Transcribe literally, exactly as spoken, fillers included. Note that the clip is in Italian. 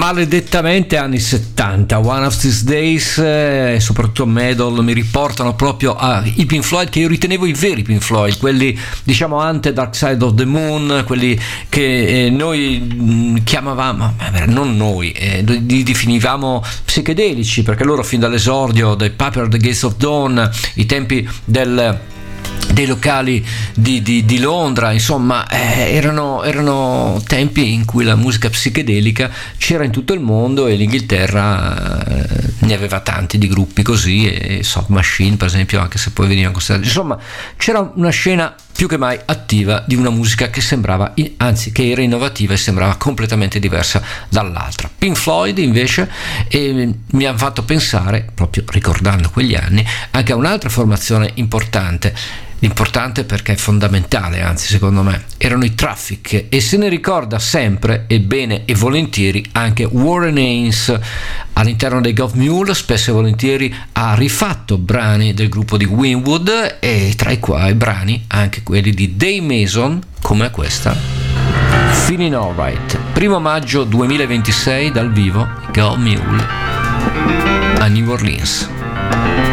maledettamente anni settanta. One of These Days e eh, soprattutto Medal mi riportano proprio ai Pink Floyd, che io ritenevo i veri Pink Floyd, quelli diciamo ante Dark Side of the Moon, quelli che eh, noi mh, chiamavamo, non noi, eh, li definivamo psichedelici, perché loro fin dall'esordio dei Piper at the Gates of Dawn, i tempi del dei locali di, di, di Londra, insomma eh, erano, erano tempi in cui la musica psichedelica c'era in tutto il mondo, e l'Inghilterra eh, ne aveva tanti di gruppi così, e Soft Machine per esempio, anche se poi venivano considerati, insomma c'era una scena più che mai attiva di una musica che sembrava, anzi che era innovativa e sembrava completamente diversa dall'altra. Pink Floyd invece eh, mi ha fatto pensare, proprio ricordando quegli anni, anche a un'altra formazione importante, importante perché è fondamentale, anzi secondo me, erano i Traffic, e se ne ricorda sempre e bene e volentieri anche Warren Haynes. All'interno dei Golf Mule spesso e volentieri ha rifatto brani del gruppo di Winwood, e tra i quali brani anche quelli di Dave Mason, come questa Feeling Alright. Primo maggio duemilaventisei, dal vivo, Golf Mule a New Orleans.